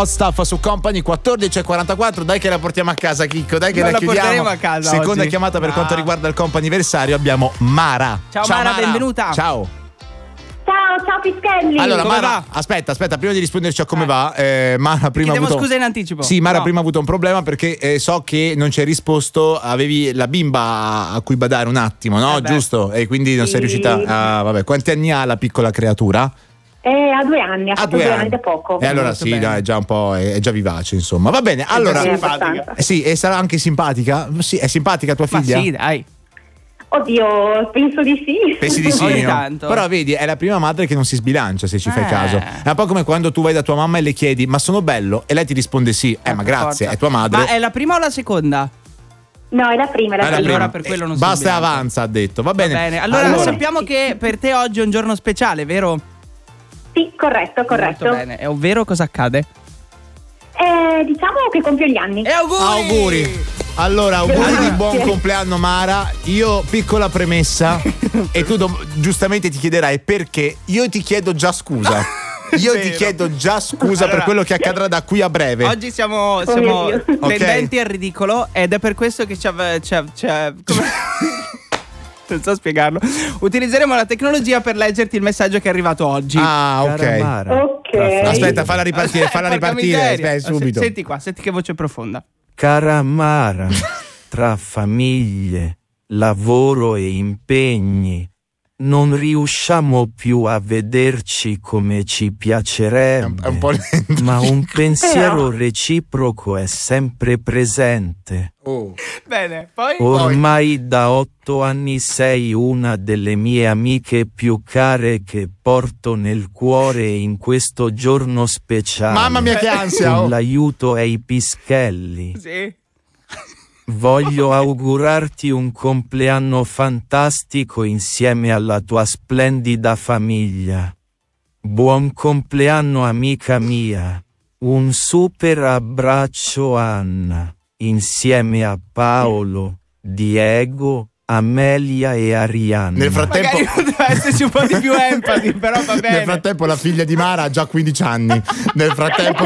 Hot Stuff su Company 14:44. Dai che la portiamo a casa, Chicco, dai che Non la la chiudiamo. porteremo a casa Seconda oggi. chiamata per quanto riguarda il comp'anniversario, abbiamo Mara. Ciao Mara, benvenuta. Ciao. Ciao Pischelli. Allora, Come Mara, va? aspetta, prima di risponderci a come va, Mara prima ha Chiediamo avuto... scusa in anticipo. Sì, Mara No. prima ha avuto un problema perché so che non ci hai risposto, avevi la bimba a cui badare un attimo, no? Beh. Giusto? E quindi non sei Sì. riuscita a... Vabbè, quanti anni ha la piccola creatura? Ha 2 anni, ha fatto 2 anni da poco. E allora Molto sì, bene. no, è già un po', è già vivace, insomma. Va bene, allora... Sì, simpatica. abbastanza. Sì, e sarà anche simpatica? Sì, è simpatica tua Ma figlia? sì, dai. Oddio, penso di sì. Pensi di sì, Ogni no? tanto. Però vedi, è la prima madre che non si sbilancia, se ci fai Eh. caso. È un po' come quando tu vai da tua mamma e le chiedi "ma sono bello?" e lei ti risponde sì. Ma Per grazie, forza. è tua madre. Ma è la prima o la seconda? No, è la prima, è la È la prima. Allora per quello non si basta e sbilancia. avanza, ha detto. Va bene. Va bene. Allora sappiamo che per te oggi è un giorno speciale, vero? Sì, corretto. Molto bene. E ovvero cosa accade? Diciamo che compio gli anni. E Auguri. Allora, auguri Grazie. di buon compleanno Mara. Io, piccola premessa, e tu giustamente ti chiederai perché. Io ti chiedo già scusa. Io ti Vero. chiedo già scusa per Allora, quello che accadrà da qui a breve. Oggi siamo Oh mio Dio. tendenti al ridicolo ed è per questo che come... non so spiegarlo. Utilizzeremo la tecnologia per leggerti il messaggio che è arrivato oggi. Ah, ok. Cara Mara, Ok. Aspetta, falla ripartire, Porca miseria. subito. Senti qua, senti che voce profonda. cara Mara, tra famiglie, lavoro e impegni, non riusciamo più a vederci come ci piacerebbe. È un po' lento. Ma un pensiero reciproco è sempre presente. Oh. Bene, poi Ormai da 8 anni sei una delle mie amiche più care che porto nel cuore in questo giorno speciale. Mamma mia che ansia. Con Oh. l'aiuto ai pischelli. sì. Voglio augurarti un compleanno fantastico insieme alla tua splendida famiglia. Buon compleanno amica mia. Un super abbraccio Anna, insieme a Paolo, Diego, Amelia e Arianna. Nel frattempo Magari poteva esserci un po' di più enfasi, però va bene. Nel frattempo la figlia di Mara ha già 15 anni. Nel frattempo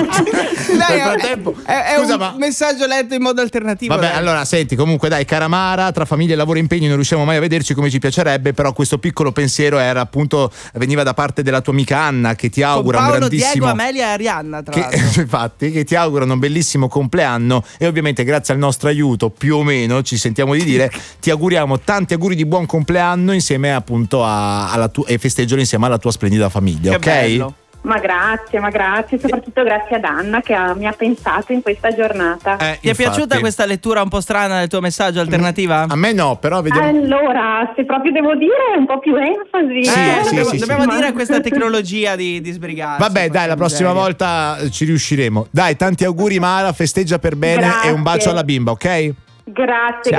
È scusa, un ma messaggio letto in modo alternativo. vabbè, dai. allora senti, comunque dai, cara Mara, tra famiglia, lavoro e impegni non riusciamo mai a vederci come ci piacerebbe, però questo piccolo pensiero era appunto veniva da parte della tua amica Anna che ti Con augura un Paolo, grandissimo Diego, Amelia e Arianna, tra l'altro. infatti, che ti augurano un bellissimo compleanno e ovviamente grazie al nostro aiuto, più o meno, ci sentiamo di dire, ti auguriamo tanti auguri di buon compleanno insieme appunto alla tua e festeggialo insieme alla tua splendida famiglia, Che ok? bello. Ma grazie, soprattutto grazie ad Anna che mi ha pensato in questa giornata. Ti è infatti. piaciuta questa lettura un po' strana del tuo messaggio alternativa? A me no, però vediamo. Allora, se proprio devo dire, un po' più enfasi. Sì, dobbiamo Ma- dire a questa tecnologia di sbrigarsi. Vabbè, dai, la prossima miseria. volta ci riusciremo. Dai, tanti auguri Mara, festeggia per bene Grazie. e un bacio alla bimba, ok? Grazie.